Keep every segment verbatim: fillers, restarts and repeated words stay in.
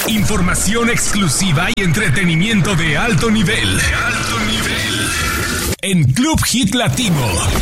Información exclusiva y entretenimiento de alto nivel. De alto nivel. En Club Hit Latino.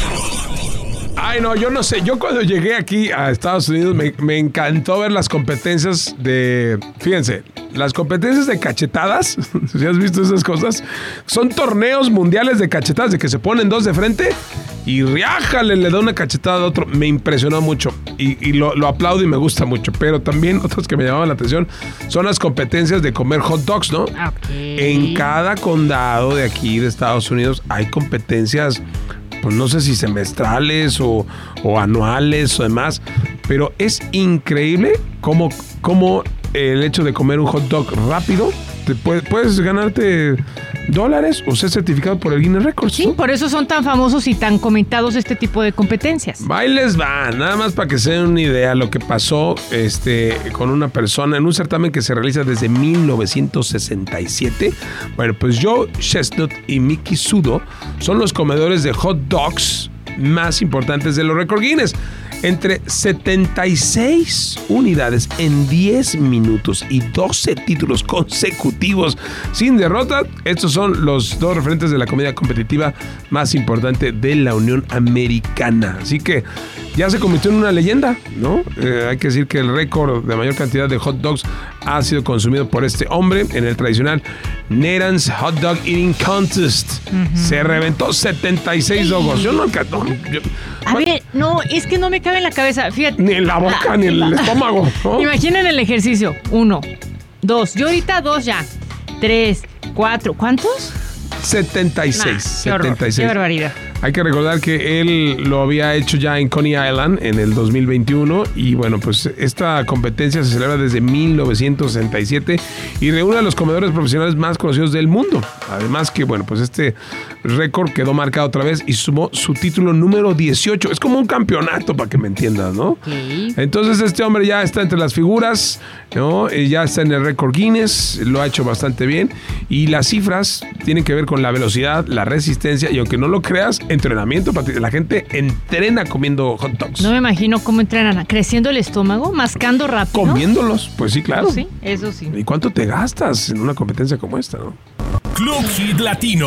Ay, no, yo no sé. Yo cuando llegué aquí a Estados Unidos me, me encantó ver las competencias de... Fíjense, las competencias de cachetadas. ¿Sí has visto esas cosas? Son torneos mundiales de cachetadas, de que se ponen dos de frente y riájale, le da una cachetada a otro. Me impresionó mucho y, y lo, lo aplaudo y me gusta mucho. Pero también otras que me llamaban la atención son las competencias de comer hot dogs, ¿no? Okay. En cada condado de aquí de Estados Unidos hay competencias, pues no sé si semestrales o, o anuales o demás, pero es increíble cómo, cómo el hecho de comer un hot dog rápido, te puede, puedes ganarte dólares o ser certificado por el Guinness Records, Sí, ¿no? por eso son tan famosos y tan comentados este tipo de competencias. Bailes van, nada más para que se den una idea lo que pasó este, con una persona en un certamen que se realiza desde mil novecientos sesenta y siete. Bueno, pues Joe Chestnut y Miki Sudo son los comedores de hot dogs más importantes de los récord Guinness. Entre setenta y seis unidades en diez minutos y doce títulos consecutivos sin derrota. Estos son los dos referentes de la comida competitiva más importante de la Unión Americana. Así que ya se convirtió en una leyenda, ¿no? Eh, hay que decir que el récord de mayor cantidad de hot dogs ha sido consumido por este hombre en el tradicional Nathan's Hot Dog Eating Contest. Uh-huh. Se reventó setenta y seis dogos. Yo no... no yo, A bueno, ver, no, es que no me cabe en la cabeza. Fíjate. Ni en la boca, ah, ni en el estómago, ¿no? Imaginen el ejercicio. Uno, dos. Yo ahorita dos ya. Tres, cuatro. ¿Cuántos? setenta y seis. Nah, qué horror, setenta y seis. Qué barbaridad. Hay que recordar que él lo había hecho ya en Coney Island en el dos mil veintiuno y bueno, pues esta competencia se celebra desde mil novecientos sesenta y siete y reúne a los comedores profesionales más conocidos del mundo. Además que bueno, pues este récord quedó marcado otra vez y sumó su título número dieciocho. Es como un campeonato, para que me entiendas, ¿no? Okay. Entonces este hombre ya está entre las figuras, ¿no? Ya está en el récord Guinness, lo ha hecho bastante bien y las cifras tienen que ver con la velocidad, la resistencia y aunque no lo creas, entrenamiento. La gente entrena comiendo hot dogs. No me imagino cómo entrenan. ¿Creciendo el estómago? ¿Mascando rápido? Comiéndolos, pues sí, claro. Eso sí, eso sí. ¿Y cuánto te gastas en una competencia como esta, no? Club Hit Latino.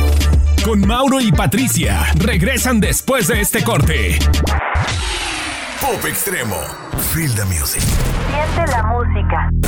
Con Mauro y Patricia. Regresan después de este corte. Pop Extremo. Feel the music. Siente la música.